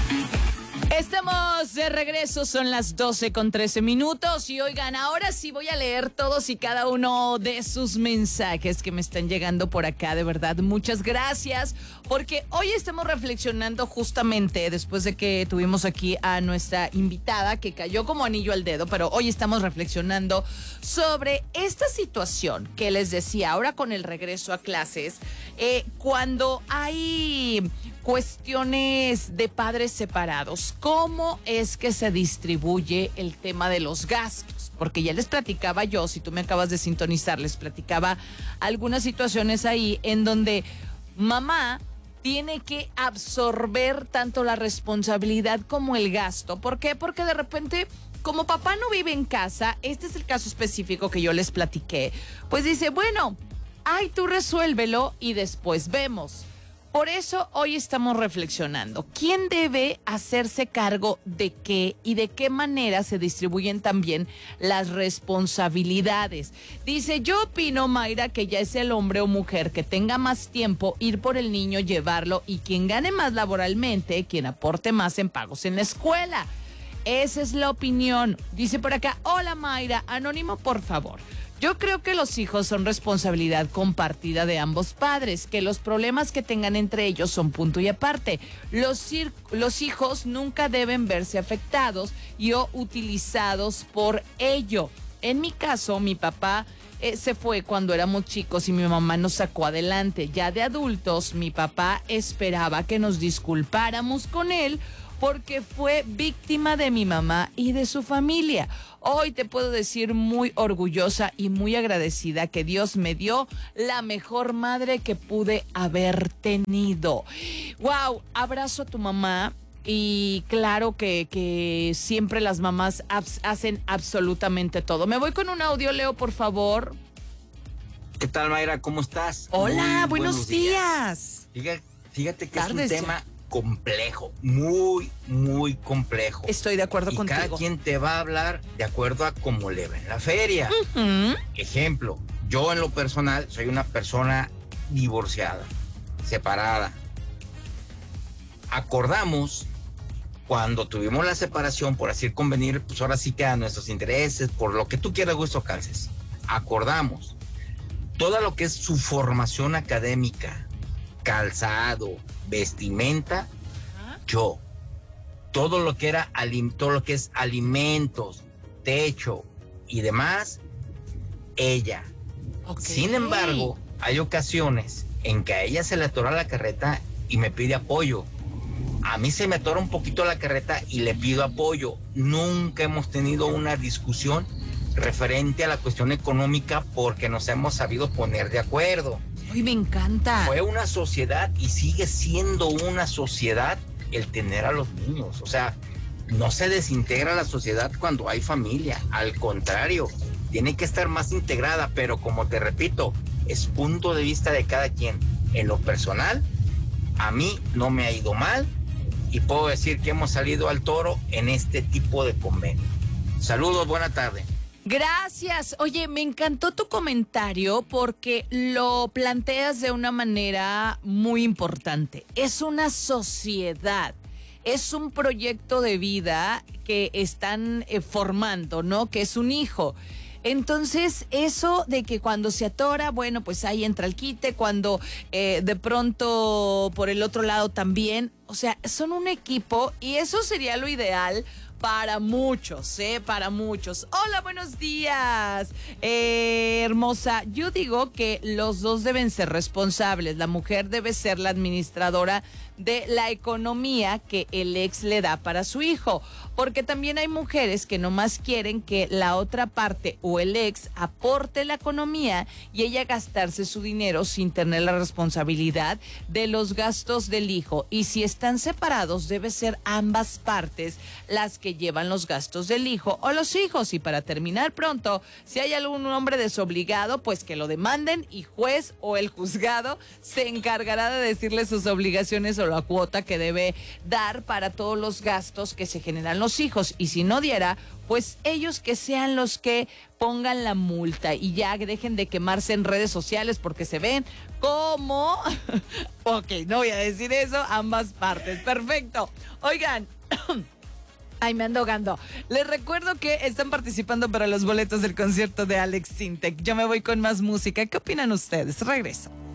Estamos de regreso, son las 12:13 y oigan, ahora sí voy a leer todos y cada uno de sus mensajes que me están llegando por acá, de verdad, muchas gracias, porque hoy estamos reflexionando justamente después de que tuvimos aquí a nuestra invitada que cayó como anillo al dedo, pero hoy estamos reflexionando sobre esta situación que les decía, ahora con el regreso a clases, cuando hay cuestiones de padres separados, ¿cómo es que se distribuye el tema de los gastos? Porque ya les platicaba yo, si tú me acabas de sintonizar, les platicaba algunas situaciones ahí en donde mamá tiene que absorber tanto la responsabilidad como el gasto. ¿Por qué? Porque de repente, como papá no vive en casa, este es el caso específico que yo les platiqué, pues dice, bueno, ay, tú resuélvelo y después vemos. Por eso hoy estamos reflexionando. ¿Quién debe hacerse cargo de qué y de qué manera se distribuyen también las responsabilidades? Dice, yo opino, Mayra, que ya es el hombre o mujer que tenga más tiempo, ir por el niño, llevarlo y quien gane más laboralmente, quien aporte más en pagos en la escuela. Esa es la opinión. Dice por acá, hola Mayra, anónimo por favor. Yo creo que los hijos son responsabilidad compartida de ambos padres, que los problemas que tengan entre ellos son punto y aparte. Los hijos nunca deben verse afectados y o utilizados por ello. En mi caso, mi papá se fue cuando éramos chicos y mi mamá nos sacó adelante. Ya de adultos, mi papá esperaba que nos disculpáramos con él porque fue víctima de mi mamá y de su familia. Hoy te puedo decir muy orgullosa y muy agradecida que Dios me dio la mejor madre que pude haber tenido. Wow, abrazo a tu mamá. Y claro que siempre las mamás hacen absolutamente todo. Me voy con un audio, Leo, por favor. ¿Qué tal, Mayra? ¿Cómo estás? Hola, buenos días. Fíjate que tardes, es un tema complejo, muy, muy complejo. Estoy de acuerdo contigo. Cada quien te va a hablar de acuerdo a cómo le va en la feria. Ejemplo, yo en lo personal soy una persona divorciada, separada. Acordamos, cuando tuvimos la separación, por así convenir, pues ahora sí que a nuestros intereses, por lo que tú quieras, gusto calces. Acordamos todo lo que es su formación académica, calzado, vestimenta, yo. Todo lo que es alimentos, techo y demás, ella. Okay. Sin embargo, hay ocasiones en que a ella se le atora la carreta y me pide apoyo. A mí se me atora un poquito la carreta y le pido apoyo. Nunca hemos tenido una discusión referente a la cuestión económica porque nos hemos sabido poner de acuerdo. Ay, me encanta. Fue una sociedad y sigue siendo una sociedad el tener a los niños. O sea, no se desintegra la sociedad cuando hay familia. Al contrario, tiene que estar más integrada, pero como te repito, es punto de vista de cada quien. En lo personal, a mí no me ha ido mal y puedo decir que hemos salido al toro en este tipo de convenio. Saludos, buena tarde. Gracias. Oye, me encantó tu comentario porque lo planteas de una manera muy importante. Es una sociedad, es un proyecto de vida que están formando, ¿no? Que es un hijo. Entonces, eso de que cuando se atora, bueno, pues ahí entra el quite, cuando de pronto por el otro lado también, o sea, son un equipo y eso sería lo ideal para muchos, para muchos. Hola, buenos días, hermosa. Yo digo que los dos deben ser responsables. La mujer debe ser la administradora de la economía que el ex le da para su hijo, porque también hay mujeres que nomás quieren que la otra parte o el ex aporte la economía y ella gastarse su dinero sin tener la responsabilidad de los gastos del hijo. Y si están separados, debe ser ambas partes las que llevan los gastos del hijo o los hijos. Y para terminar pronto, si hay algún hombre desobligado, pues que lo demanden y juez o el juzgado se encargará de decirle sus obligaciones o la cuota que debe dar para todos los gastos que se generan los hijos. Y si no diera, pues ellos que sean los que pongan la multa y ya dejen de quemarse en redes sociales porque se ven como... Ok, no voy a decir eso, ambas partes. Perfecto. Oigan... Ay, me ando ahogando. Les recuerdo que están participando para los boletos del concierto de Alex Sintek. Yo me voy con más música. ¿Qué opinan ustedes? Regreso.